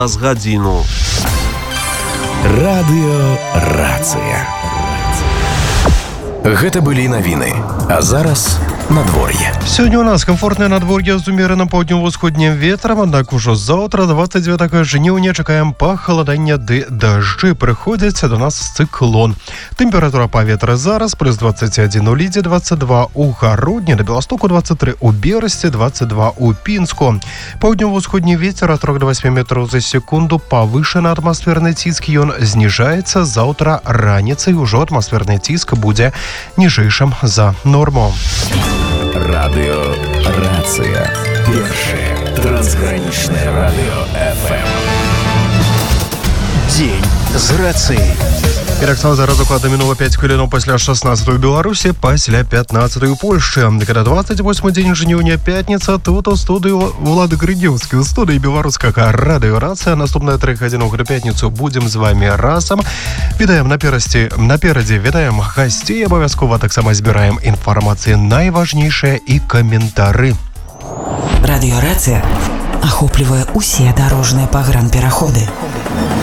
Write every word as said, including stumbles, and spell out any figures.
з гадзіну. Радыёрацыя. Гэта былі навіны. А зараз надвор'е. Сёння у нас комфортное надвор'е з умераным паўднёва-ўсходнім ветрам, аднак ужо заўтра, двадцать девятого жніўня, чакаем пахаладання ды дажджы. Прыходзіць до нас цыклон. Тэмпература паветра зараз плюс двадцать один у Лідзе, двадцать два у Гародні, на Беластоку двадцать три у Берасці, двадцать два у Пінску. Паўднёва-ўсходні ветер от трёх до восьми метров за секунду. Павышаны атмасферны ціск, ён зніжаецца. Заўтра раніцай ужо атмасферны ціск будзе ніжэйшым за норму. Радыёрацыя. Першае трансгранічнае радыё эф эм. Дзень з рацыяй. І так само зараз укладна мінула пять хвілінаў пасля шестнадцатой у Беларусі, пасля пятнадцатой у Польшчы. Когда двадцать восьмы дзень жніўня, пятніца, тут у студыю Улады Грыдзеўскі, у студыі беларускага радыёрацыя. Наступная тры гадзіны ў гэту пятніцу будзем з вами разам. Вітаем наперасці, наперадзе вітаем гасцей, абавязкова таксама збіраем інфармацыі найважнейшыя і каментары. Радыёрацыя ахоплівае усе дарожныя пагранпераходы.